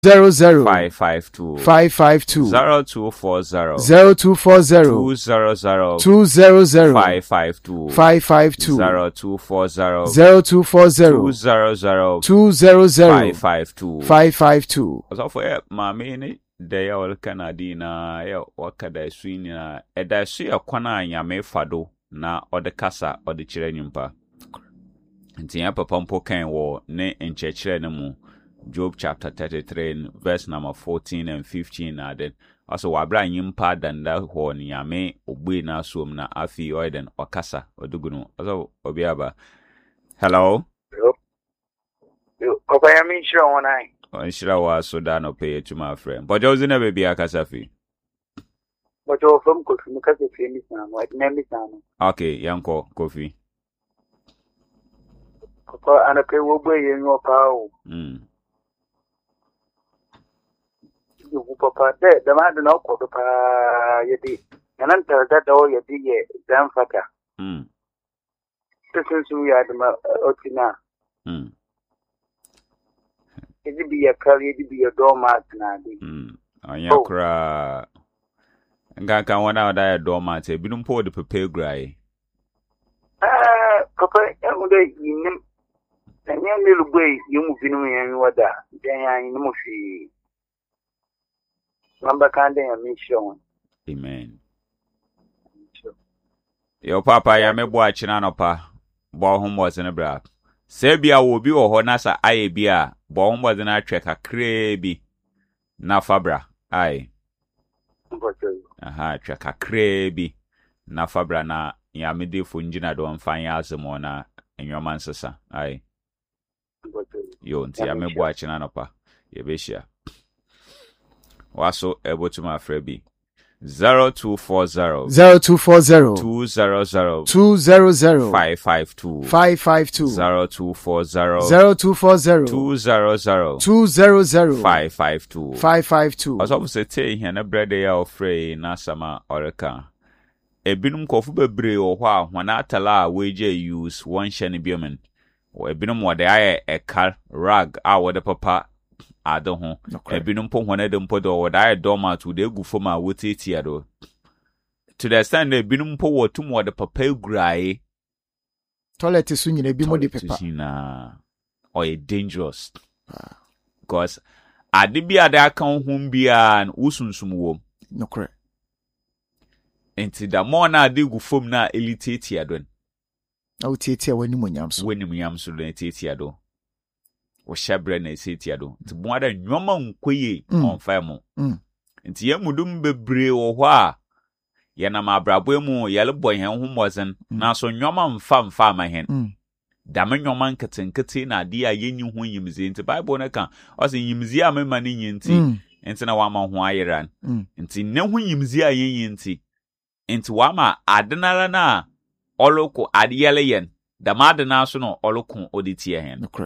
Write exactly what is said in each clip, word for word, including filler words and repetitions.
zero zero five five two five five two zero two four zero zero two four zero two zero zero two zero zero five five two five five two zero two four zero zero two four zero two zero zero two zero zero five five two five five two. So for eh mama ni de ya wal kanadi na ya wakada swini na eda su ya kwana nyame fado na ode kasa ode kire nyimpa nti ya papa mpo kan wo ne enchechire ne mu Job chapter thirty-three verse number fourteen and fifteen na den also wabra nyimpa danda ho nyame ogbe na som na afi oiden okasa odugunu also obiaba. Hello. Yo. Yo, Papa mi shira one eye. On shira wa so da no pay to my friend. But you na baby akasa fi. But you from Kofi because you famous now. What name is now? Okay, yanko Kofi. Papa ana pe wo boy yen wo pa o. Mm. You papa de the man na ko pa yedi. Yanan tar da do yedi ye zan fata. Mm. Tsin su ya da ma otina. Mm. Edi bi ya kali edi bi ya do ma na di. Mm. Anya kra. Nga kan wana da ya do ma te binum po de pepe grai. Ah, papa e mo de yin. Anya mi lu boy yimu binu yan wada. Den ya yin mo fi. Mamba kande ya mission. Amen. Yo papa ya mebo a china no pa. Bo homboze ne bra. Se bia wo bi wo ho na sa aye bia bo homboze na atwe kakra bi na fabra. Ai. Aha, atwe kakra bi na fabra na ya medefo njina do mfan ya azemo na enwoma nsesa. Ai. Yo nti ya mebo a china no pa. Ye be share. Waso able to my freebie zero two four zero zero two four zero two zero zero two zero zero five five two five five two zero two four zero zero two four zero two zero zero two zero zero five five two five five two. As obviously say here na bread ya ofrey na sama oreka ebinum kofu bebre o hɔ a hwana atala a weje use one shane biomen o ebinum wode aye ekar rag a wode papa ado ho ebinum po hwana de mpo do wode aye domat wo de gu fo ma wotetia do to the stand ebinum po wotum wode papa grai toilet su nyina bi mo de papa na o e dangerous because ade bia de aka ho bia na usunsum wo no correct. Enti da mo na ade gu fom na elitetia do na wotetia wani monyam so wani monyam so do elitetia do wo shabre na elitetia do nti mo ada nwoma nkoye on fa mo nti yamudum bebre wo ho a ye na mabrabo mu yele boy hen ho mozen na so nwoma mfa mfa ma hen da me nwoma nketenkete na ade a yenyi ho yimze nti bible na kan o se yimze a mema ne nyinti nti na wa ma ho ayeran nti ne ho yimze a yenyi nti nti wa ma adenara na oloko adiyele yen da madena so no oloko oditie hen okay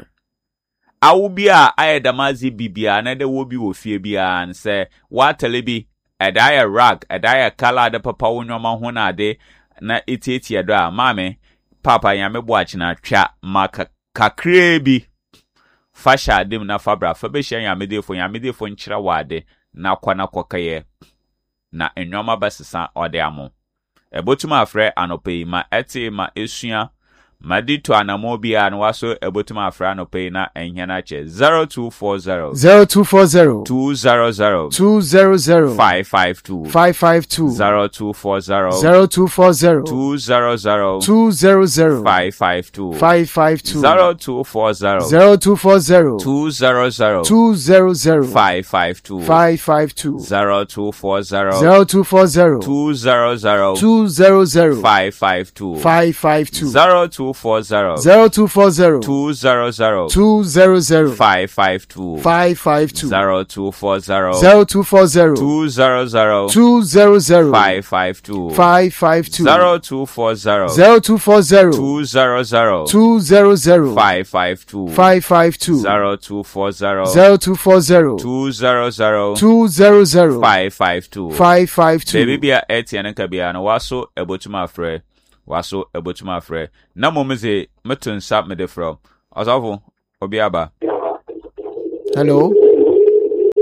awu bia ayedamazi bibia na de wo bi wo fie bia nse wa telebi edaya rag edaya kala de papa wonwoma ho na de na etietie do a mame papa yamebo achina twa maka kakre bi fasha dem na fabra fa be hia yamedefo yamedefo nkyira wade na kwana kokaye na enwoma basesa ode amo ebotuma afre anope ma eti ma esua madito anamobia na waso ebotuma afre anope na enhena che zero two four zero zero two four zero two zero zero two zero zero five five two five five two zero two four zero zero two four zero two zero zero two zero zero five five two five five two zero two four zero zero two four zero two zero zero two zero zero five five two five five two zero two four zero zero two four zero two zero zero two zero zero five five two five five two zero two four zero zero two four zero two zero zero two zero zero five five two five five two zero two four zero zero two four zero two zero zero two zero zero five five two five five two zero two four zero zero two four zero two zero zero two zero zero five five two five five two zero two four zero zero two four zero two zero zero two zero zero five five two five five two. Baby bia etienne ka bia na waso ebotuma afre waso ebotuma afre na momeze metun sap me de from osofo obiaba hello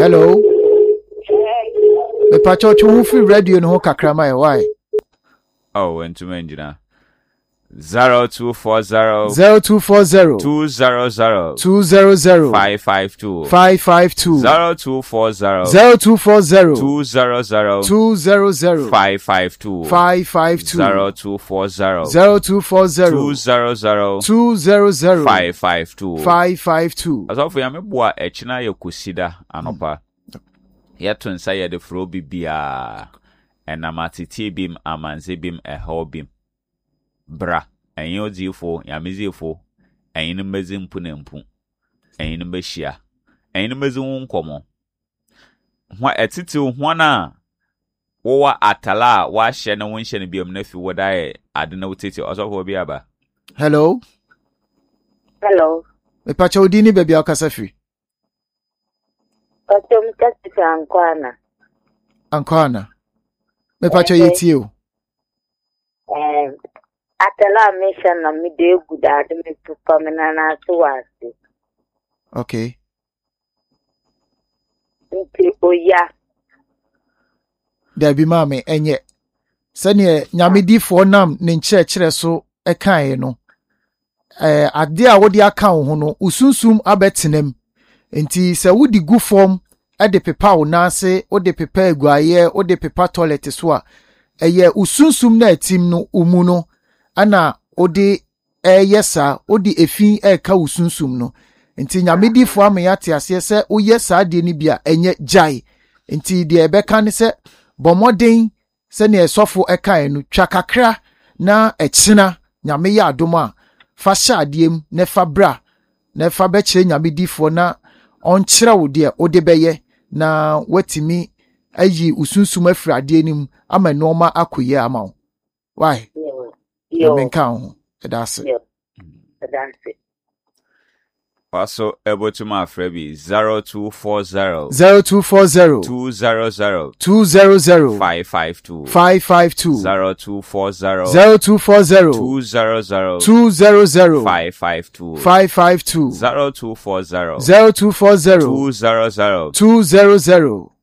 Hello. Me pacho chu free radio no kakrama e why? Oh, and to menjina. Zero two four zero zero two four zero two zero zero two zero zero five five two five five two zero two four zero zero two four zero two zero zero two zero zero five five two five five two zero two four zero zero two four zero two zero zero two zero zero five five two five five two. As of yame boa echina ye kusida anopa. Yeto nsa ye de fro bibia enamatiti bim amanze bim eho bim. Bra, enye odifo, yamezifo, enye no mezi mpu na mpu, enye no behia, enye no mezi wonkomo. Hwa etiti hwa na wo wa atala wa hye na wonhye ne biam na fi wodae ade na wotiti osofo bi aba. Hello. Hello. Me pacha odini baby akasa fi. Pacha mkasi ankwana. Ankwana. Me pacha yeti o. Eh atala mesha na mi de guda de mi pupa mena na suwasi. Okay. Nti oya. There be mame enye. Sane nyamedifo nam ne nkyerɛkyerɛ so ɛkae no. Eh ade a wodi aka ho no usunsum abetenem. Nti se wodi gu form e de pepa wo nase, wo de pepa aguaye, wo de pepa toilet so a eye usunsum na atim no umu no ana odi eyesa odi efi eka usunsum no nti nyamedifo ameyate ase se oyesa de ni bia enye jai nti de ebeka ne se bomoden se ne esofo eka enu twakakra na echina nyame ya adom a fa sha adiem ne fa bra ne fa be kire nyamedifo na onkyere wo de ode beye na watimi ayi usunsum afra de nim ama noma akoye ama wo why Yo. Menkan that's it. Yo. That's it. Also able to my freebie zero two four zero zero two four zero two zero zero two zero zero five five two five five two zero two four zero zero two four zero two zero zero two zero zero five five two five five two zero two four zero zero two four zero two zero zero two zero zero.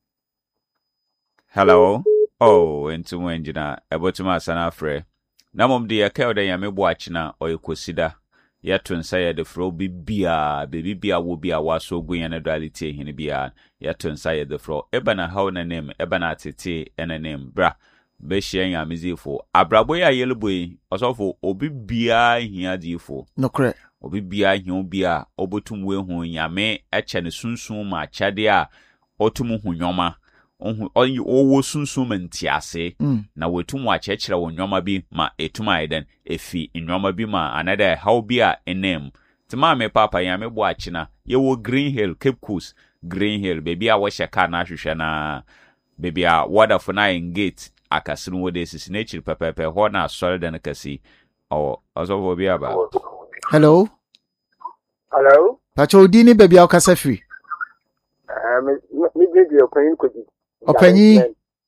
Hello. Oh, into wenjina able to my sana free. Namom de yake de yame boachina oyekosida yeto nsa ye de fro bibia bebi bia wo bia waso gu yene duality hene bia yeto nsa ye de fro eba na how na name eba na tete ene name bra be hye yamezifo abrabo ya yeleboyi osofo obi bia hia difo No correct. obi bia hia bia obotum we hu yame eche ne sunsun ma chade a otum hu nwoma Ohu owo sunsum ntiase Mm. na wetum wa chechira wo nwoma bi ma etuma aiden efi nwoma bi ma another how bi a enem tima me papa ya me bo achina ye wo Green Hill Cape Coast Green Hill baby a wo sheka na hwehwe na baby a wonderful na engate akasinu wo de sisi na chiri pepepe ho na asore den kasi o ozo bi aba. Hello. Hello. Pacha odini baby akasa free. Uh, me me did your coin could Opanyi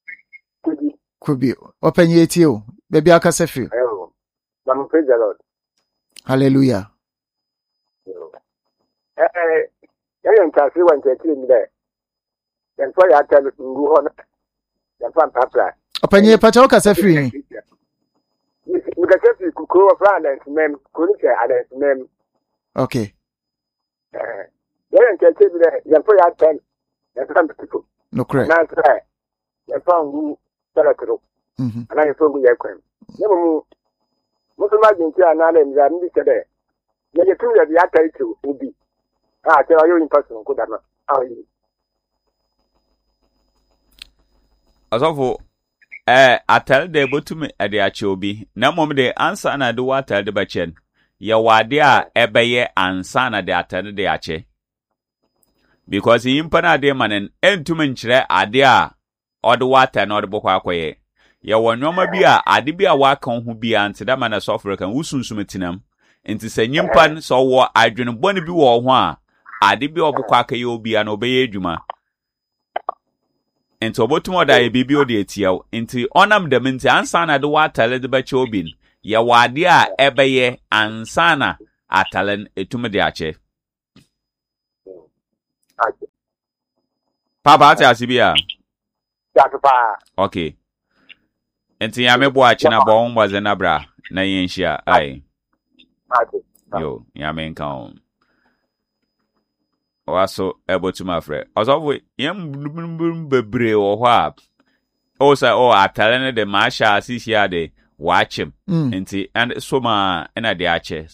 Kubi. Opanyi eti o. Baby akasa free. Oh. I'm praise the Lord. Hallelujah. Eh eh ya ntase wa ntete mi there. Then for ya tell ngu ho na. Ya fan papa. Opanyi pacha akasa free. We can say kuko of Ireland mem, couldn't say Ireland mem. Okay. Eh ya ntete mi there. Ya for ya tell ya fan people. No correct. Na try. Ya fan ngu talatro. Mhm. Ana ya fangu ya kwem. Nemo mu Musuma jinti anale mza ndi sede. Ya yetu ya ya taitu ubi. Ah, tell you in person ko dana. Ah, yi. Asofo eh atel de botum e de ache obi na mom de ansa na de watel de bachen ye wade a ebeye ansa na de atel de ache because yimpa na de manen entum nkyere ade a ode watel na ode bokwa akoye ye wonwoma bi a ade bi a waka ho bi a ntida mana sofre kan usunsum tinam enti se nyimpa so wo adwene bone bi wo ho a ade bi obokwa akaye obi a na obeye adwuma enti obotum oda ye bibi odi etiaw enti onam dem enti ansa na de watale de bache obin ye wade a ebeye ansa na atalen etum de ache Papa ati asibia. Ya to pa. Okay. Enti ya mebo achi na bo mbo ze na bra na yenhia ai. Ati. Yo, ya men kan. Waso ebo to my friend. Oso yem bebre wo ho a. O say o atale ne de masha asisia de watch him. Enti and so ma na de ache.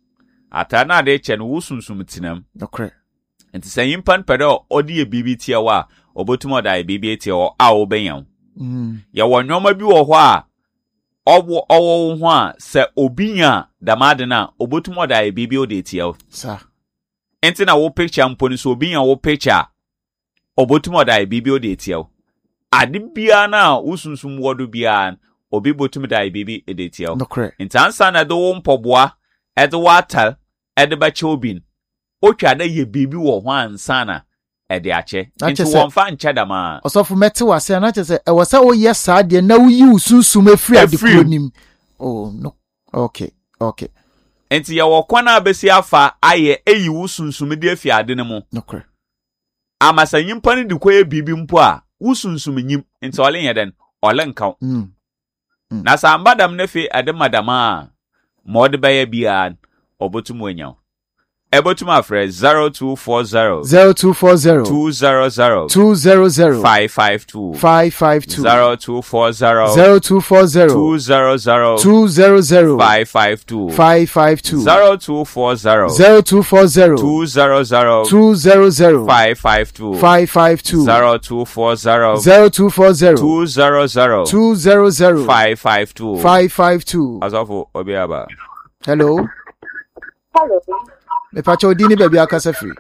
Ata na de che no wusunsum tinam. Okay. Enti say impan pedo odi e bibi tia wa obotumo da e bibi tia o a obenyan. Mm. Ya wonyoma bi wo ho a owo owo ho a se obinya damade na obotumo da e bibi o de tia. Sa. Enti na wo picture mponi so obinya wo picture obotumo da e bibi o de tia. Ade bia na wusunsum wodo bia obi botum da e bibi e de tia. No correct. Enti ansa na do wo mpoboa ede watal ede ba chobin otwa da ye bibi wo ho ansa na ede ache enti won fa nche dama osofu mete wase na che se e wose o ye sa de na uyi usunsum afri adekronim. Oh no. Okay. Okay. Enti ye wo kwana abesi afa aye eyi usunsum de afi ade ne mu. No correct. Amasa nyimpa ne de koye bibi mpo a usunsum nyim enti ole ye den ole nkan. Mm. Mm. Na sa ambadam ne fe ade madama mod baye bia obotum anya. Ebotum afre zero two four zero zero two four zero two zero zero two zero zero five five two five five two zero two four zero zero two four zero two zero zero two zero zero five five two five five two zero two four zero zero two four zero two zero zero two zero zero five five two five five two zero two four zero zero two four zero two zero zero two zero zero five five two five five two. Azofo obiaba. Hello. Hello. Me pacho dini baby akasa free.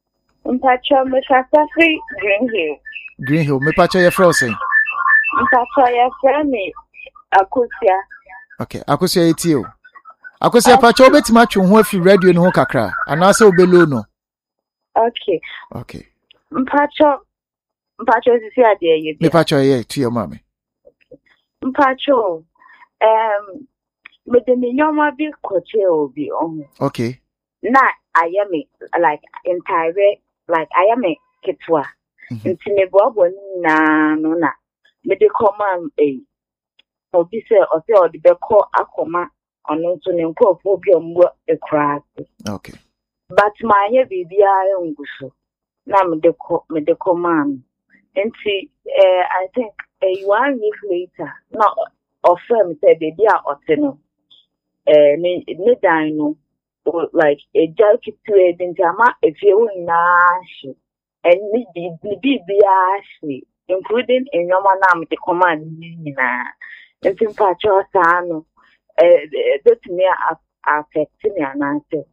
Mpacho me kasa free Green Hill. Green Hill. Me pacho ye frozen. Mpacho ye frame Akusia. Okay, Akusia etio. Akusia pacho betima atwo ho afi radio no ho kakra. Anase obelo no. Okay. Okay. Mpacho Mpacho sisi ade ye. Me pacho ye to your mommy. Mpacho um me de me nyoma bi koche obi on. Okay. Na I am like entire like I am a kitwa. Nti me bobo na no na me de command eh obi se o se o de be call akoma ono nso ne nkofo bi ombo ekra. Okay. But my ye bibia nguso na me de ko me de command. Nti eh I think eh one week later no offer me say baby a oteno eh me me dan no like a joke to it in Jama if you nash and me be be including in your man the command and in Pacho Sano that me affecting me an answer.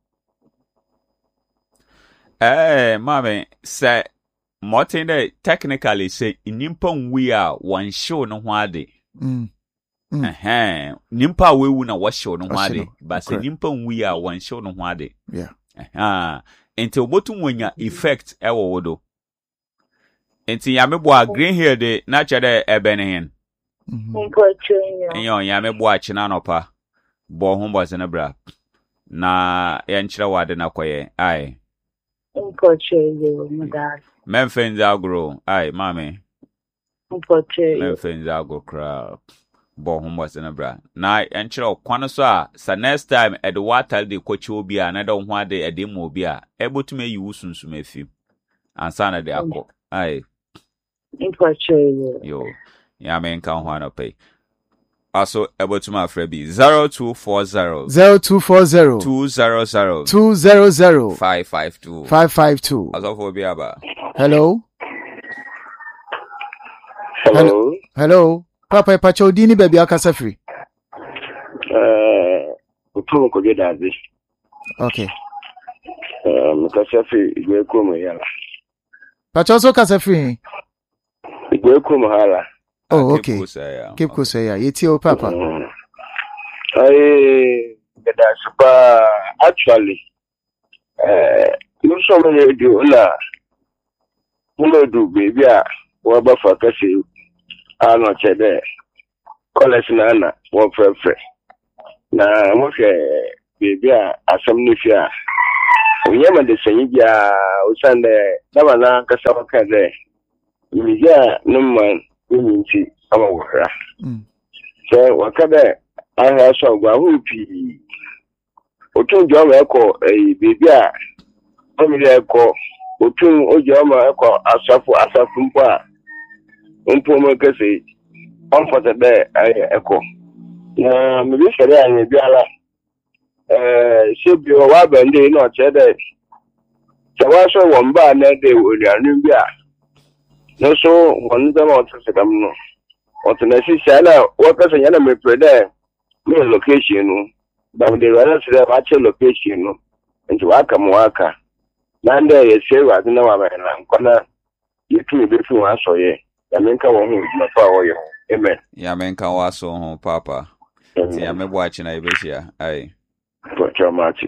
Eh, mommy, say Martin technically say in Nippon we are one show no wade. Mm. Mm. Uh-huh. Nimpa we na what show no wade, but say nimpa we are one show no wade. Yeah. Uh-huh. Until botum wenya effect ewo wodo. Enti ya mebo a Green Hill de na chede ebene hen. Mhm. Enyo ya mebo a china no pa. Bo ho bo na bra. Na ya nchira wade na koye. Ai. Unfortunately, my dad. Memphis agro. Ai, mame. Unfortunately. Memphis agro crowd. Bo humbo na bra na enchiro kwan so a sa next time e de water de kwachi obi a na de ho ade e de mo obi a e botume yi wusunsum afim ansa na de akọ ai Unfortunately. yo ya men kan ho anope also e botume afra bi zero two four zero zero two four zero two zero zero two zero zero five five two five five two. also for bi aba. Hello. Hello. Hello. Papa pacho dini baby akasa free. Eh, utu ko je dazi. Okay. Eh, mkasa free igwe ko mo yala. Pacho so kasa free. Igwe ko mo hala. Oh, okay. Keep close ya. Yeti o papa. I that super actually eh you so many do la. Ulo do baby a wa ba fa kasi ano chede college na na wo frefre na mo hwe baby a asam ni fi a onye ma de sanyi bia o sande na bana kasa waka de Yeah, no man, women see our worker. Mm. So, what can I have some Wahupi? Otun Jama Echo, a baby, family Echo, Otun Ojama Echo, Asafu Asafumpa, Umpoma Cassie, comforted there, I echo. Now, maybe Sharia and Biala, uh, should be a wab and they not said that. So, I saw one bar that they would have been. No, so one of them wants to come. What an assistant, what person may prepare me location, but they rather to the actual location, and to welcome worker. None day is say, I don't know, I'm gonna you two before I saw ye. I mean, come on, my power. Amen. Ya men kan waso ho papa. Ti ya me watching I be here. Aye. For your match.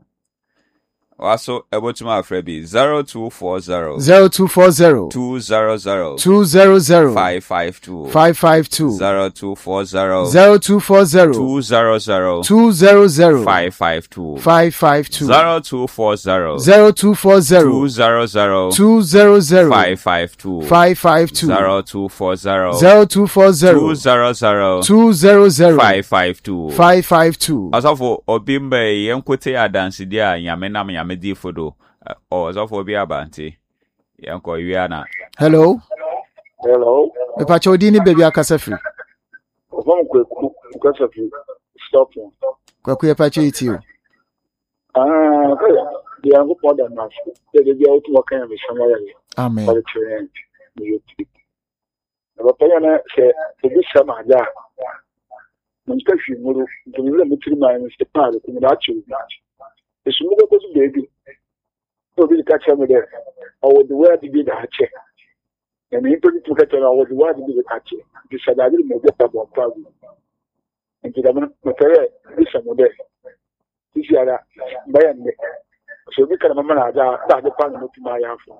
Also, able to my freebie zero two four zero zero two four zero two zero zero two zero zero five five two five five two zero two four zero zero two four zero two zero zero two zero zero five five two five five two zero two four zero zero two four zero two zero zero two zero zero five five two five five two zero two four zero zero two four zero two zero zero two zero zero five five two five five two. Asafo obimbe yenkote adansi dia nyame nam nyame di fodo o asafo obi abante yenko wiana. Hello. Hello. Me pa chodini baby akasafi. Ovam kweku akasafi stop. Kweku ye pa chiti o. Ah, the yango poda na. The baby out waka ya mishama ya. Amen. Kwa train ni yote. Na pa yana se ebi sama ja. Nka fi muru dunile mutiri ma ni se pa ko na achi. Esu mu ko su baby. So bi ka cha me de. O the way bi da achi. And he put it together. I was one to be the catcher. This had I didn't get about problem. And to the material, this is a model. This is a bayan. So we can remember that the pan to my after.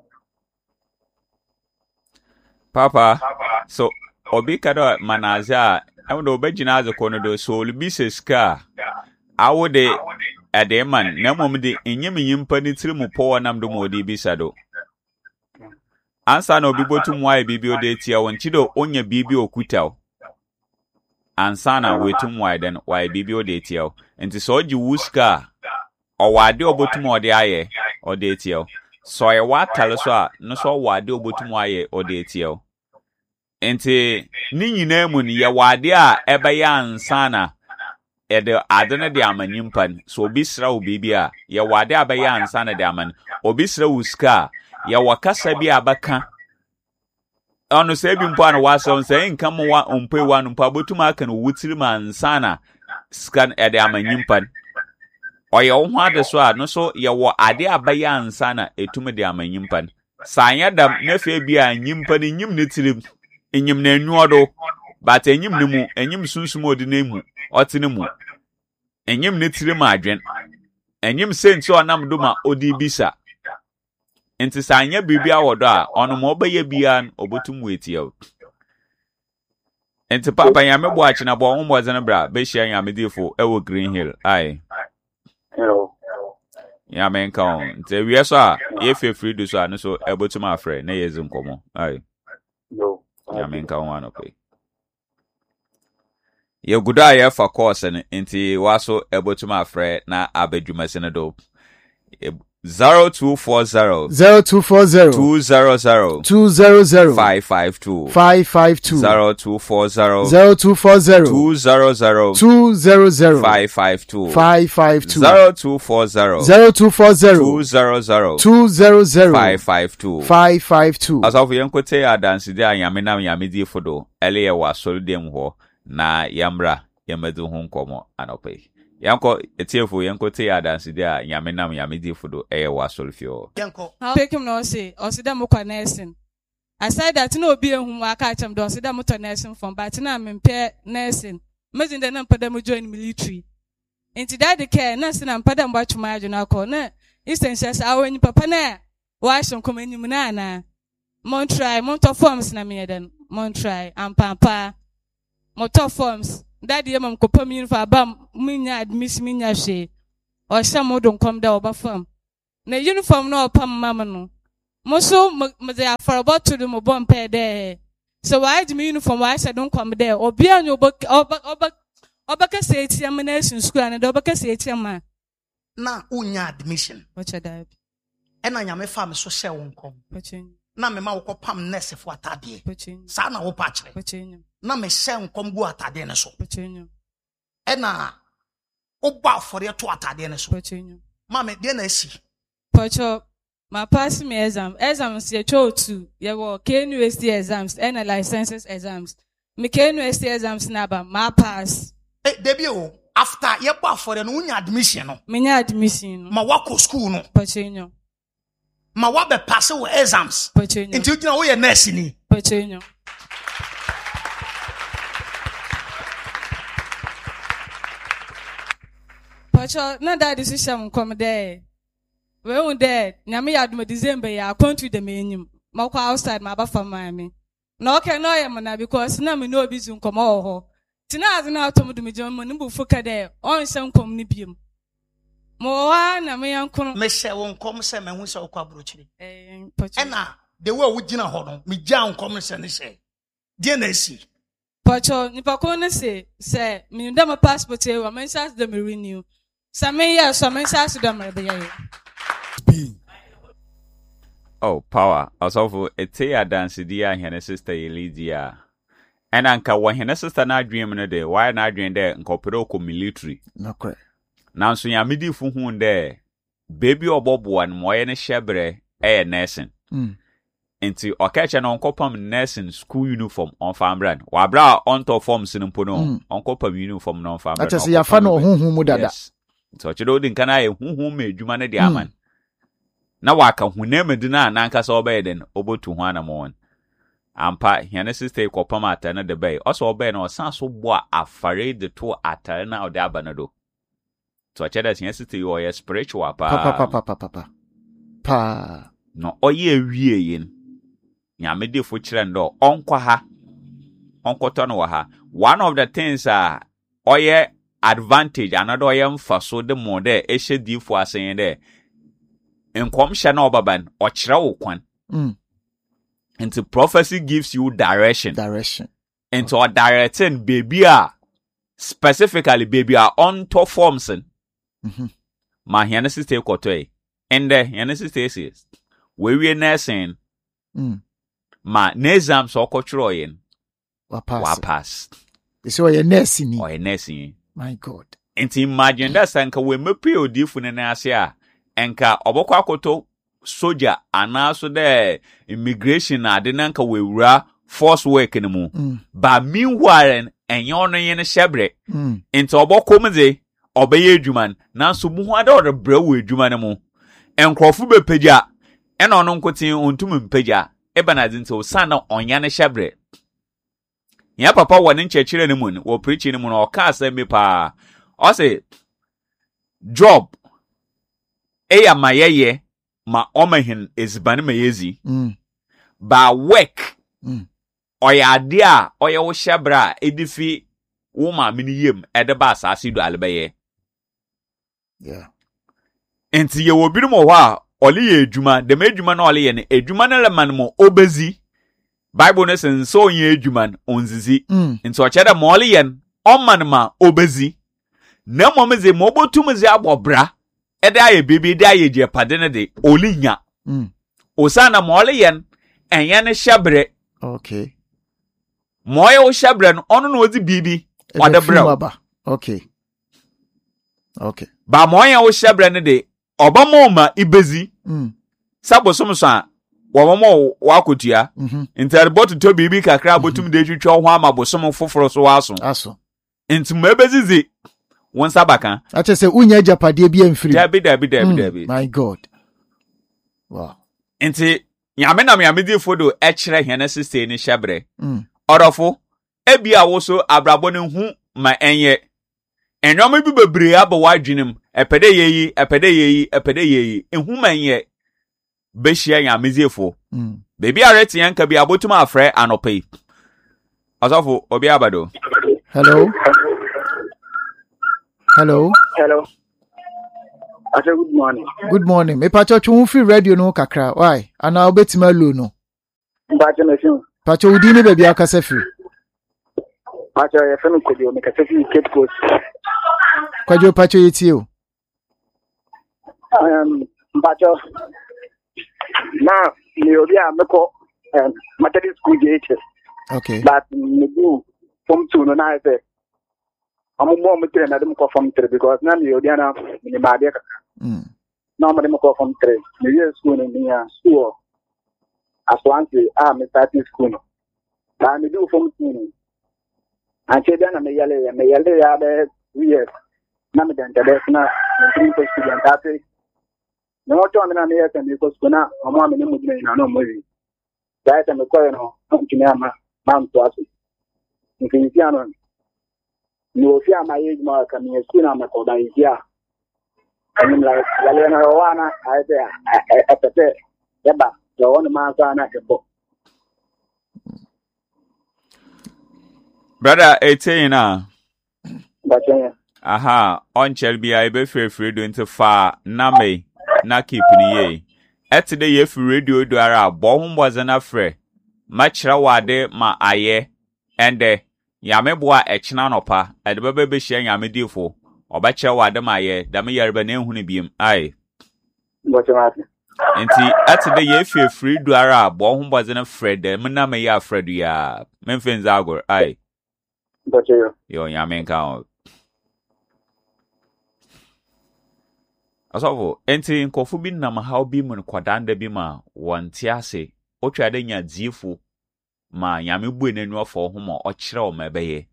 Papa, so obi kado manaza, I would obey Jinaza Conodo, so Libis car. I would a day man, no moment in Yemi Yimpani Trimu Po and Amdo di Bisado. Ansa na obibo tumwa bibio de tia wonchido onye bibio kutao. Ansa na wetumwa den wa bibio de tia. Enti so ji wuska o wade obotumwa de aye o de tia. So e watale so a no so wade obotumwa aye o de tia. Enti ni nyina mu ni ye wade a ebe ya ansa na e de adene de amanyimpan. So obi sra obibi a ye wade abe ya ansa na de aman. Obi sra wuska ya wakasa bi abaka ono se bi mpo an wasa on se nka mo wa ompe wa no mpa botuma aka no wutiri mansana scan ede amanyimpan oye wo ho ade so a no so ye wo ade abaya ansana etume de amanyimpan sanya dam na fe bi a nyimpan nyim ne tirim enyim na enwodo but enyim ne mu enyim sunsum odi na mu otine mu enyim ne tirim adwen enyim senti onam do ma odi bisa. Enti sanya bibi awodo a ono mo obeye bia obotum wetia. Enti papa ya mebo achi na bo ho zene bra be hia ya medifo ewo Green Hill ai. Hello. Ya menka on. Enti wi so a ye fe free do so a no so ebotum afre na ye zinkomo ai. No. Ya menka on anope. Ye guda ya fa course ne enti waso ebotum afre na abadwuma sene do. Zero two four zero zero two four zero two zero zero two zero zero five five two five five two zero two four zero zero two four zero two zero zero two zero zero five five two five five two zero two four zero zero two four zero two zero zero two zero zero five five two five five two. Asafu yenkote adansi de anyame na nyame di fodo ele ye wa solidem ho na yamra yemedu ho nkomo anope. Yanko etiefo yanko te adansi de a nyame nam nyame di fodo eye wa solfio yanko take him no say o say dem kwa nursing aside that no obi ehun aka chem do say dem to nursing from but na me pay nursing imagine dem na pada mo join military enti that the care nursing na pada mo atwuma adwuna ko na essentials awen papa na wa shon komanyim na na mon try mon to forms na me den mon try am papa mo to forms daddy mam ko pam yin fa bam minya admission minya she o sha modon kom da oba fam na uniform na opam mam no Moso me they are for about to do mo bomb pair there. So why do me uniform why I don't come there or be on your book oba oba oba say it's in school and oba say it's man. Na unya admission. What your dad? And I am a farm so share won't come. Pushing. Na me ma woko pam nese for atade. Pushing. Sana wo pachre. Pushing. Na me share wonkom go atade ne so. Pushing. Ena oba for the to atade ne so. Pushing. Ma me de na esi. Pucho. My pass me exam. Exams ye cho two. Ye wo K N U S T exams and licenses exams. Me K N U S T exams naba my pass. Eh debi o after ye pa for the unya admission no. Me nya admission. Ma wako school no. Pushing. Ma wa be pass wo exams. Pushing. Nti you know we ye nurse ni. Pushing. Pucho na that decision come there. We won there. Nyame ya do December ya country the menim. Ma kwa outside ma ba fa mami. Na okay no ya na because na me no bizu nkoma ho. Tina az na atom do me jom mo nimbu foka there. On se nkom ni biem. Mo wa na me yankon. Me se wonkom se me hu se okwa brochiri. Eh Pucho. Ena the way we gina ho no me ja nkom se ne se. Die na esi. Pucho nipa ko ne se se me nda ma passport e wa men sas de me renew. Sa me ya so men sas de me be ya. Oh, power. Also, it's a dance idea and sister Elidia. And Anka, when her sister not dreaming a day, why not dream there and Copero military? No correct. Now, so ya midi fuhun there. Baby or Bob one more in a shebre, a nursing. Into or catch an uncle pum nursing school uniform on farm brand. Wabra on top form sinumpono, uncle pum uniform non farm brand. That is your fan or whom who dada. So you don't can I who made you man a diamond. Na waka huneme dina na nkasa obey den obotu ho anamon ampa hiane sister kopama atana de bay also obey na osan so bo afare de to atare na ode abanado so cheda hiane sister you are spiritual pa pa pa pa pa pa pa pa no oye wie yin nyame de fo kire ndo onkwa ha onkoto no ha one of the things are oye advantage another oye mfaso de mode e hye fo asen de enkomsha na obaban ochira wo kwan mm and the prophecy gives you direction direction and to directing baby a specifically baby a on to forms mhm ma hiane sister kotoi and the hiane sister says we we nursing mm ma nezam so kochiro yin wa pass wa pass so your nursing ni or nursing my god and imagine that sanka we mepe odifu ne na ase a enka obokwa akoto soldier anaso de immigration ade nanka wewura force work ni mu mm. ba meanwhile enye ono ye ne shebre mm. enti obokom de obeye adwuman nanso mu ho ade ode bra wo adwuman mu enkrofo bepeja ena ono nkotin ontum mpeja eba na dinti osana onya ne shebre ya papa woni nchechire ni mu wo preach ni mu no ka asem pa o say job eya mayeye ma omahin ezibane mayezi mm. ba work mm. oya ade a oya wo hyebra edifi wo ma mini yem ede ba asase do albeye yeah enti ye wo biru mo ho a oli ye adwuma de ma adwuma na oli ye ne adwuma na leman mo obezi bible no sen so ye adwuma onzizi mm. enti o chede mo oli ye oman ma obezi na mo meze mo botumze abobra ede aye bibi de aye je padene de olinya mm. osana mo oli ye enye ne hyebre okay moye wo hyebre no ono no odi bibi ode bra okay okay ba moye wo hyebre ne de obamo ma ibezi mm. sabosom so a womo wakotua mhm interbotu to bibi kakra botum de twitwa ho ama bosom foforo so waso aso enti mo ebezizi won sabaka ache se unya japade bia mfiri dabi dabi dabi dabi my god wow enti nyame na nyame di fodo e kire hene sister ni hyebre mm. orofo ebia wo so abrabo ne hu ma enye enwoma bi bebre aba wadwenem epede yeyi epede yeyi epede yeyi ehu ma enye behia nyame ziefo mm. baby arete yanka bi abotuma afre anope asofo obi abado hello hello Hello. I say good morning. Good morning. Me pacho chun fi radio no kakra. Why? Ana obetima lo no. Pacho me film. Pacho udi ni baby akase fi. Pacho e film ko dio me ka se fi Cape Coast. Kwajo pacho yeti o. Um Pacho. Now me obi a me ko um Methodist school J H S. Okay. But me do from two no na say. I'm more material than them from three because now you are in my deck. Normally, I'm from three. The year school in the school as one say, ah, me starting school. Now me do from two. And say then I may yell, I may yell, I have years. Now me then the best now. I'm three student happy. No more time in the and because now I'm one minute in no movie. That I'm a coin or something. I'm to ask you. You can see on. No fear my age mark and you see I'm a called idea. I mean, like, Yalena Rowana, I say, I say, Yaba, the one man's on a book. Brother, eighteen now. But, Aha, on Shelby, I be free free doing to far, Name, na keep ye. At the ye for radio do ara, bomb wasn't afraid. Much rawade ma aye, and the Yame boa echina nopa, e de bebe be hye yame difo. Obache wa de maye, da me yarba na ehunu biem. Ai. What you want? Enti at the ye free free do ara, bo ho boze na Fred, me na me ya Fred ya. Memfen zagor. Ai. But you Yo yame nka. Asofo, enti nkofu bi na ma how bi mu kwadanda bi ma wonte ase. Otwa de nya difo. Ma yame bu enenu afọ ho ma okire o mebeye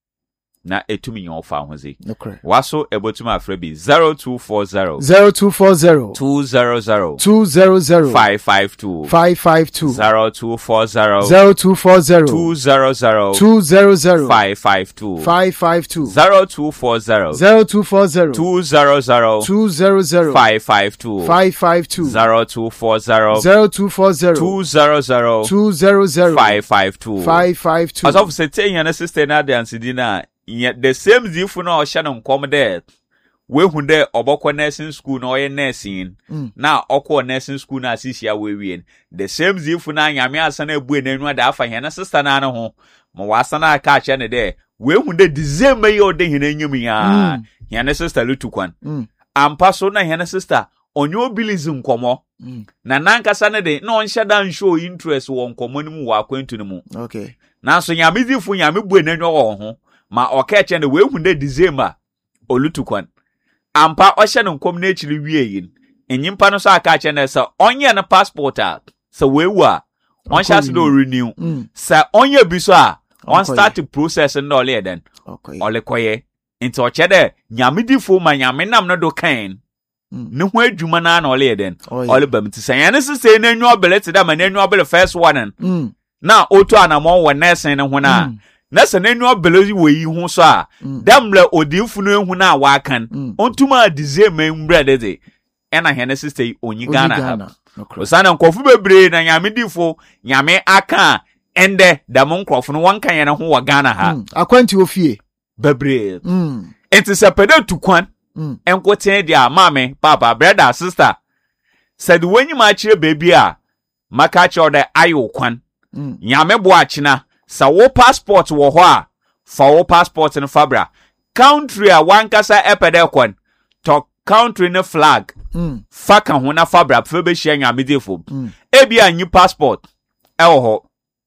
na etumi nyo fa ho zi okay waso ebotuma afrebi zero two four zero zero two four zero two zero zero two zero zero five five two five five two zero two four zero zero two four zero two zero zero two zero zero five five two five five two zero two four zero zero two four zero two zero zero two zero zero five five two five five two zero two four zero zero two four zero two zero zero two zero zero five five two five five two. As of say ten yana sister na de ansidina yet the same zifu na osha no nkom de we hu de obokọ nursing school na oye nursing na okọ nursing school na asisia we wien the same zifu na nyame asana ebu enanu da afa yana sister na no ho ma wasana aka ache ne de we hu de December ye ode hina nyum ya yana sister lutukwan ampa so na yana sister onyo bilism nkomo na nankasa ne de na onhya dan show interest wo nkomo ni mu wa kwantu ni mu okay na so nyame zifu nyame bu enanu wo ho ma okeche ne we hu de December olutukwan ampa ohye ne nkom na echiri wie yin enyimpa no so aka ache ne se onye ne passport a se we wu a onhya se do renew se onye bi so a on start the process no ole den okay ole koye nti oche de nyame difu ma nyame nam no do kan ne ho adwuma na na ole den ole bam ti se yan se se na nyu obele ti da ma na nyu obele first one na otu anamon wo nesen ne ho na na se na nyu obele wo yi ho so a damle odifu no ehu na wa kan ontuma December mbrede de ena hene sister onyi Ghana osana nkofu bebre na nyame difo nyame aka ende damo nkrofo no wankan ye ne ho wa Ghana ha akwanti ofie bebre enti se pede tukwan enkoten dia mame papa brother sister said wenyi ma kire baby a maka cho de ayo kwan nyame bo akina sa wo passport wo ho a fa wo passport no fabra country a wankasa epede kwan to country no flag faka ho na fabra fe be hia nyame defo e bia anyi passport e wo ho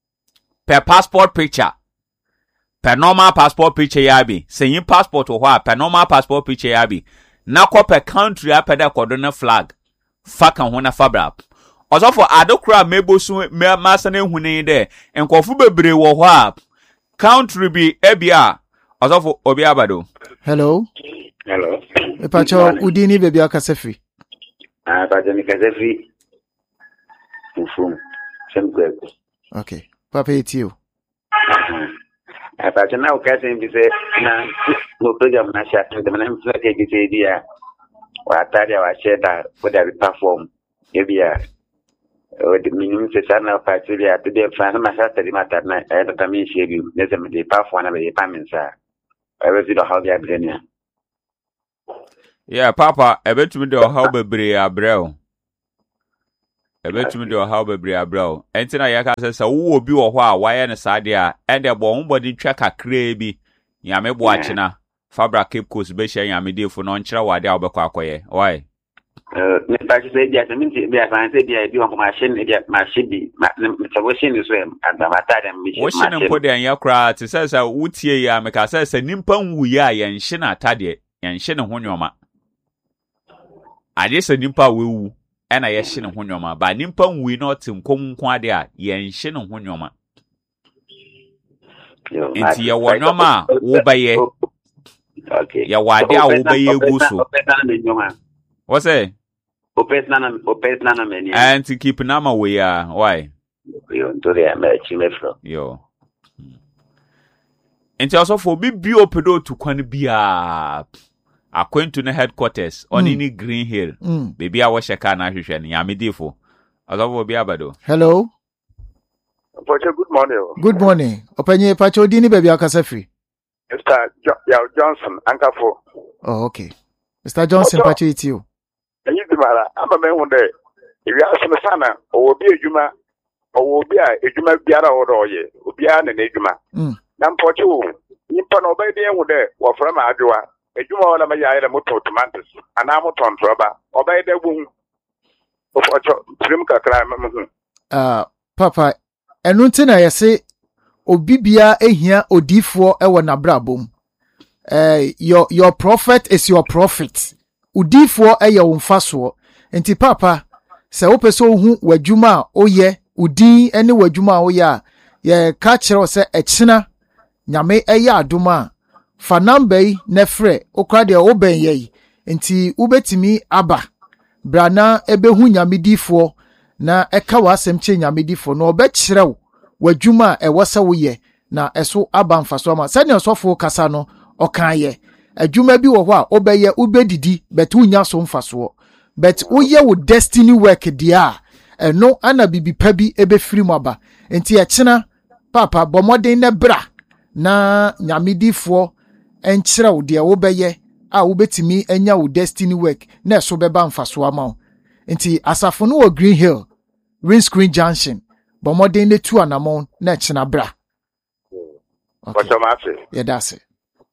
per passport picture per normal passport picture ya bi se yin passport wo ho a per normal passport picture ya bi na ko per country apede kodo na flag faka ho na fabra osofo adokra mebosu me masana ehuni de enkofu bebre wo ho a country bi ebia osofo obi abado Hello. hello e pacho udini bebi akasefi Ah, pacho mi kasefi ufum semkweko okay papa etio ah pacho na ukase mbise na no program na sha de na mfla ke bise dia wa tari wa sheda for the perform ebia o de minimum se sana pacho ya to de fa na masha tari mata na e to tami shebi ne se me de perform na be pa mensa I will see the how they are Yeah, Papa, I bet me the how bebre abrel. I bet me the how bebre abrel. Entina yaka says a wo bi wo hɔ a why na sadia and the bon body track a krebi. Yame boachina. Fabra Cape Coast be share yame dey for no nkyerɛ wade a wobɛkɔ akɔyɛ. Why? Uh, me pa say dia se minti bia fan say dia bi on machine dia machine bi me so machine is well and ma ta dem machine. Wo shine mpo de anya kra te say say wotie ya me ka say say nimpa nwuye a yen hye na atade yen hye ne ho nwoma. Ade say nimpa wewu e na ye hye ne ho nwoma ba nimpa nwuye na otim konko ade a yen hye ne ho nwoma. Enti ye wo nwoma wo baye. Okay. Ya wade a wo baye gu so. What's say? Opet na opet na na meni. And to keep nama we are why? Yo to the me me fro. Yo. Enti also for bi bi opedo to kwan bia akwantu na headquarters on mm. in Green Hill. Mm. Baby a washe ka na hwehwe ne yamedefo. Also bi abado. Hello. Poche, good morning. Good morning. Openye pacho dini baby akasa free. Mister Jo- Johnson Ankafo. Oh, okay. Mister Johnson Oto. pacho it you. And you mara ama me hu de. If you ask me sana o bi adwuma o bi a adwuma biara o do ye. Obi a na na adwuma. Mm. Na mpoche wo. Nimpa no obai de hu de wo fra ma adwa. Adwuma wala ma yae de moto tomatoes. Ana moto ntroba. Obai de wu. Ofocho trim kakra ma hu. Ah, papa, enu nti na yese obi bia ehia odifo e wo na brabom. Eh your your prophet is your prophet. Udifo e ye wo mfaso. Enti papa, se wo pese ohu wadwuma oyɛ udin ene wadwuma oyɛ ye ka kyerɛ se echina nyame ɛyɛ adoma fa number yi na frɛ okra de oben yi enti ubetimi aba brana ebehu nyame difo na ɛka wasɛm kye nyame difo na ɔbɛkyerɛw wadwuma ɛwɔ sɛ woyɛ na ɛso aba mfaso ama sɛnea sɔfo kasa no ɔkaayɛ adwuma bi wɔ hɔ a obɛyɛ ubedidi bet unya so mfaso but woyɛ wo destiny work dia ɛno ana bibi pa bi ebefiri mu aba enti ɛkyena papa bɔmɔden ne bra na nyamedifo enkyerɛw de wobɛyɛ a wobetimi anya wo destiny work na ɛso bɛba mfaso ama wo enti asafo no wɔ Green Hill Windscreen Junction bɔmɔden ne tu anamon na ɛkyena bra Poche ma se. yeah that's it.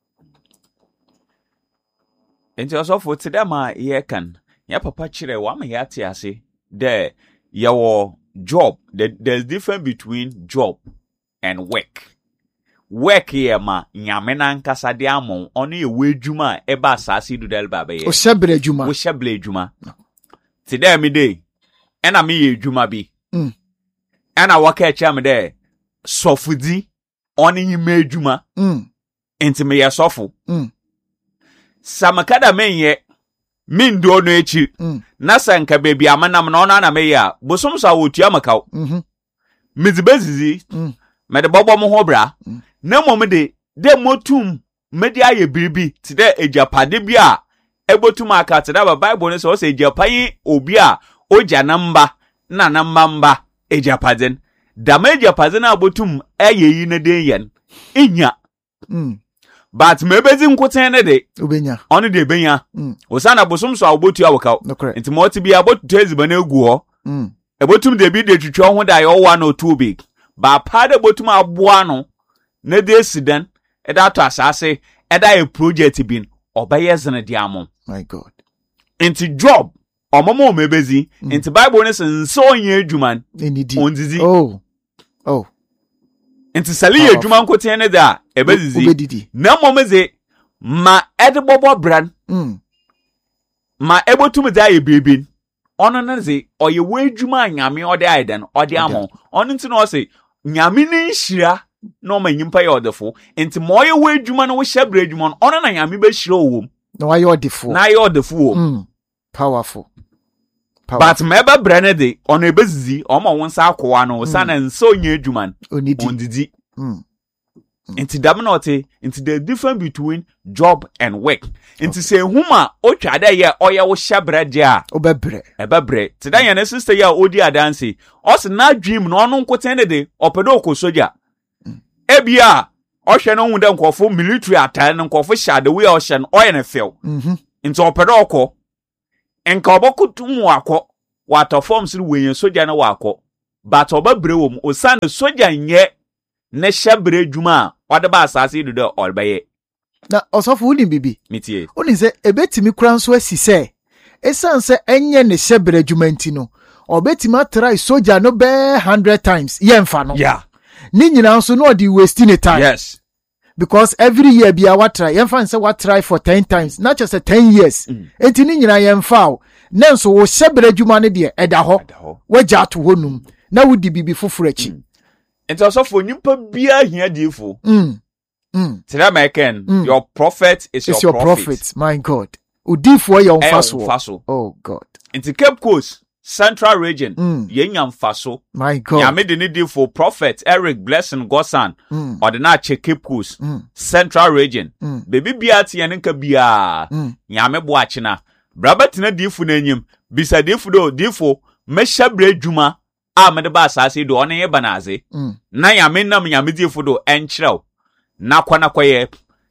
Enti also for today ma ye kan ya papa chire wa ma ya te ase there your job there, there's difference between job and work. Work here ma nyame na nkasa de amon ono ye wadwuma e ba asase du del baba ye. O shebre adwuma. Wo shebre adwuma. Today me day ena me ye adwuma bi. Mm. Ena waka e cha me there sofudi ono yi me adwuma. Mm. Enti me ye sofo. Mm. Samakada menye min do no echi Mm. na sanka baby amanam na ona na me ya bosom sa wotua makaw Mhm. mizibezizi Mm. me de bobo mo ho bra Mm. na mom de de motum me de aye biribi ti de ejapade bi a ebotum aka ti da Bible ne so se ejapan obi a oja namba na namba mba ejapaden da me ejapaden abotum aye yi ne den yen inya Mm. but mebezi nkoten ne de Ubenya. ono de benya Mm. osana bosom so abotu awakaw No correct. nti mo ti bia abotu ezibana egu ho Mm. ebotum de bi de twitwa ho da yo one or two big ba pa de botum aboa no na de sidan e da to asase e da e project bin obaye zene de amon My God. nti job omomo mebezi Mm. nti Bible ne senso onye adwuman Indeed. onzizi Oh. Oh. nti sali Powerful. adwuman koten ne da ebezizi Ubedidi. na momeze ma ede bobo bran Mm. ma ebotum da ye bibin ono na ze oye wadwuma nyame ode aidan ode amo ono nti no se nyame ni nhira no ma nyimpa ye odefo nti mo oye wadwuma no wo hyabra adwuma no ono na nyame be hyira owom No why you defo. na ye odefo wo Mm. Powerful. Powerful. but ma ebe brane de ono ebezizi o ma won sa akowa no sa na nso nya adwuma Onidi. ondidi Mm. nti dam na ote nti the difference between job and work nti se huma o twa da ye oye wo hyabra de a Obebre. ebebre ti dan yana sister ya odi adanse os na dream no ono nkoten ne de opedo okosoja ebia o hwe no hu de nkofo military attack no nkofo sha the way o hwe no o ye ne feel Mhm. Into opedoko. Enka obokutum wako. Water forms we soja na wako. But oba brewum osane soja nye ne shabre djuma wadaba asase do de olbaye. Na osofo woni bibi. Mitie. Oni se ebetimi kura nso asise. Esan se enye ne shabre djuma ntino. Obetimi try soja no be one hundred times. Yemfa no. Yeah. Ni nyina nso no di wasting time. Yes. Because every year be what try. Yemfa say what try for ten times. Not just a ten years. Enti ni nyina yemfa. Nenso wo shabre djuma ne de eda ho. Waja to honum. Na wudi bibi foforo achi. Enti osofo nyimpa bia hia diefo. Mm. Mm. Tell me again, mm. your prophet is it's your, your prophet. prophet. My God. Udifo ya umfaso. Umfaso. Oh God. Enti Cape Coast, Central Region, mm. yenya mfaso. My God. Nyame de need for prophet Eric Blessing Godson. Mm. Or the na che Cape Coast, mm. Central Region. Mm. Baby biati yanenka bia. Mm. Nyame bo achina. Braba tina difu nenyim. Bisa difu do difu mesha bre djuma. A me de ba asase do one ye banaze. Mm. Na nyame nam nyame difu do enchrew. Na kwa na kwa ye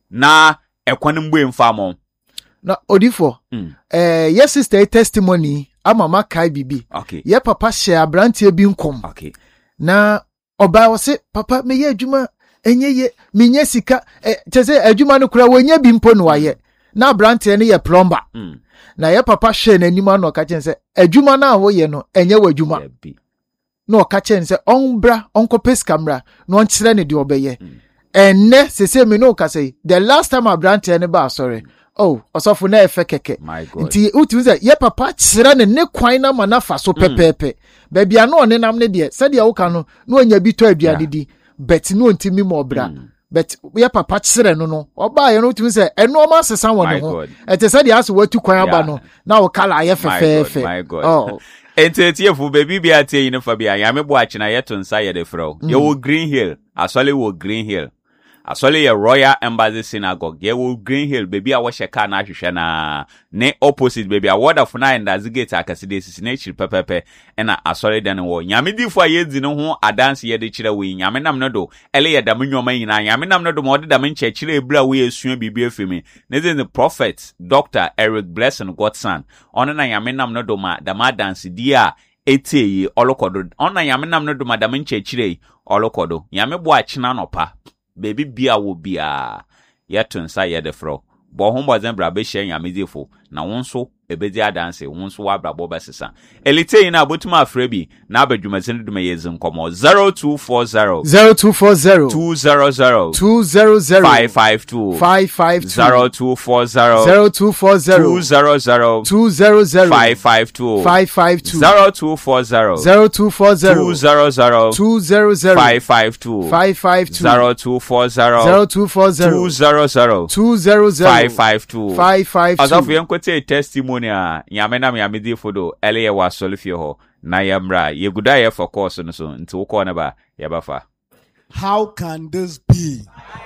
na ekwane mbu mfamo. Na odifo. Mm. Eh yes sister testimony ama makai bibi. Okay. Ye papa share abrantie bi nkom. Okay. Na oba wo se papa me ye adwuma enye ye menye sika eh chese adwuma no kura wonye bi mpo no waye. Na abrantie ne ye plumber. Mm. Na ye papa share nanim ano ka chen se adwuma na wo ye no enye wadwuma. Yeah, no ka chen se onbra onkopes camera no onkyere ne de obeye. Mm. Enne sese me no ka say the last time abrantie ne ba sorry. Oh, osofo na efe keke. My God. Nti utu say ye papa kyere ne ne kwan na mana fa so pepepe. Ba bia no ne nam ne de se de wo ka no no anya bi to aduade di bet no ntimi mo bra. But ye papa kyere no no oba ye no utu say eno ma sesa won ho. Ete se de aso watu kwan aba no na wo kala ye fefefe. My God. Oh. Ente tie fu baby bia tie yin fa bia ya me bo akina ye to nsa ye de fro. Ye wo Green Hill, asole wo Green Hill. Asole ye Royal Embassy Synagogue. Ye wo Green Hill baby a wo sheka na hwehwe na ne opposite baby a wonderful na nda zigate akaside sisi na chiri pepepe na asole den wo. Nyame difo ye di no ho adanse ye de kire we nyame nam no do. Ele ye dam nwoma nyina nyame nam no do mo de dam nche kire ebra we esua bibi afimi. Ne the prophet Doctor Eric Blessing Godson. Ono na nyame nam no do ma dam adanse di a etie olokodo. Ono na nyame nam no do ma dam nche kire olokodo. Nyame bo akina no pa. Baby bia wo bia yeto nsa ye de fro bo ho bozen bra be hye nyame difo na wonso ebedi adanse wonso wa bra bo besesa elite yin abotuma afrebi na abadwumasin dum yezin komo zero two four zero zero two four zero two zero zero two zero zero five five two five five two zero two four zero zero two four zero two zero zero two zero zero five five two five five two zero two four zero zero two four zero two zero zero two zero zero five five two five five two zero two four zero zero two four zero two zero zero two zero zero five five two five five two. Azafu yenkote testimony a nyame na nyame di fodo ele ye wa solifie ho na yamra ye guda ye for course no so nti wo ko na ba ye ba fa. How can this be?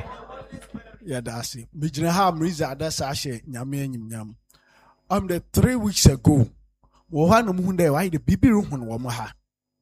Yeah, that's it. Mijina ha mriza adasa ashe nyame enyim nyam. Um the three weeks ago, wo ha no mu nde why the bibi ru hu no wo ha.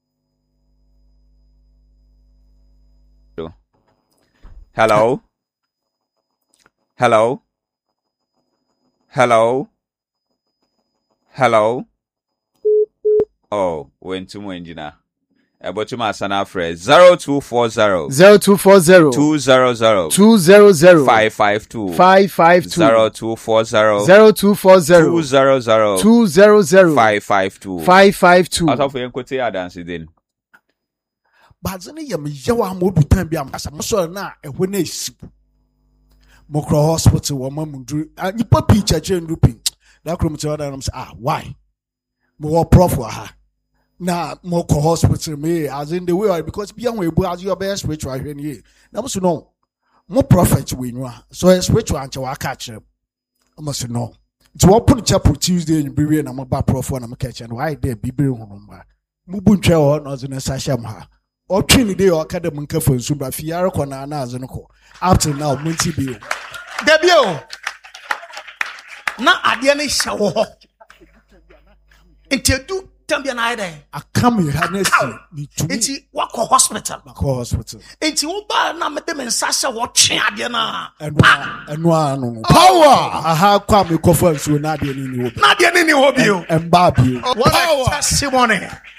Hello. Hello. Hello. Hello. Oh, when to engineer. About to my son Alfred zero two four zero zero two four zero two zero zero two zero zero five five two five five two zero two four zero zero two four zero two zero zero two zero zero five five two five five two. Out of your kote adansi din. But zene ye me yawa mo du time bi am asa mo so na ehwe na esibu. Mo kro hospital wo mamundru nipa pi chache ndupi. Da kro mte oda am say ah why? Mo wo prof wa ha. Na mo ko hospital me as in the way because bi an we bu as your best spiritual hwe ni. Na mo so no. Mo prophet we nwa. So spiritual anche wa ka kire. Mo so no. Nti wo pun chapel Tuesday ni bi na mo ba prof na mo ka kire no why there bibiri hu no mba. Mo bu ntwe ho no zo na sasham ha. Or twin day or academic for Zumba Fiara Conana as an co. Up to now, Munti Bill. Debio. Now, I didn't show. Until do tambia na ide. Akam you harness ni to me. Enti wako hospital. Wako hospital. Enti wo ba na mede me nsase wo twe ade na. Enwa enwa no. Power. Aha kwa me kofo nso na ade ni ni obi. Na ade ni ni obi o. Emba bi. What a testimony.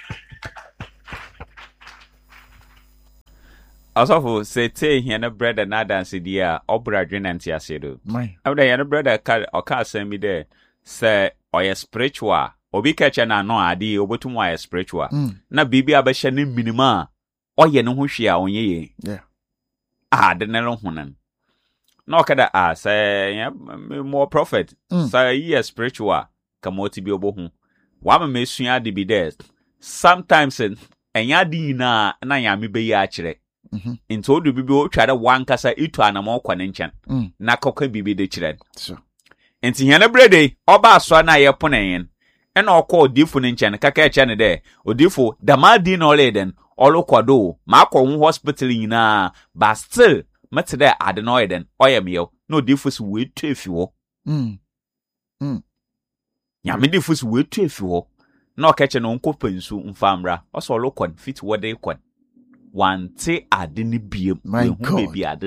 Also, say, say, he and a brother not dance idea, or brethren and Tiasido. My. How they and a brother or can't send me there, say, or a spiritual, or be catching a no idea, or to my spiritual. Na bibi abashani minima, or ye know who she are on ye. Yeah. Ah, the Nelon Hunan. No, kada ah, say, more prophet, say, ye a spiritual, come out to be obohun. Wama may soon be there. Sometimes, and yadi na, na yami be yachre. Mhm. Into do bibi try to one kasa itu anamo kwa nenchen Mm. na koka bibi de chire So. enti hene brede oba aso na ye ponen e na okọ odifo nenchen kaka eche ne de odifo damadi na oleden olokwado ma akọ hu hospital nyina but still mete de ade no eden oyemyo na odifo si wetu efi wo Mm. Mm. nyame difo si wetu efi wo na okeche no nkopansu mfamra oso olokon fit wode kon wante ade ni biem My we hu God. bebi ade